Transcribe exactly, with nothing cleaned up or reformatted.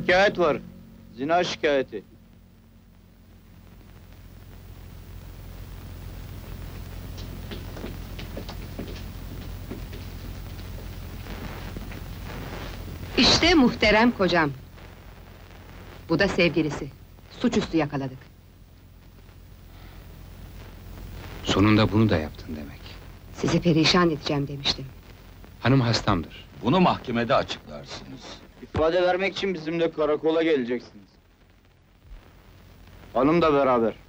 Şikayet var. Zina şikayeti. İşte muhterem kocam. Bu da sevgilisi. Suçüstü yakaladık. Sonunda bunu da yaptın demek. Sizi perişan edeceğim demiştim. Hanım hastamdır. Bunu mahkemede açıklarsınız. İfade vermek için bizimle karakola geleceksiniz. Hanım da beraber.